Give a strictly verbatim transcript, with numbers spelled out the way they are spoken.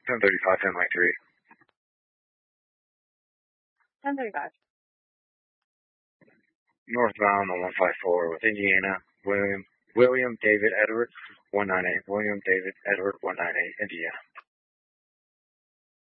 ten thirty-five, ten Mike three. ten thirty-five. Northbound on one five four with Indiana, William William David Edwards, one nine eight. William David Edward, one nine eight, Indiana.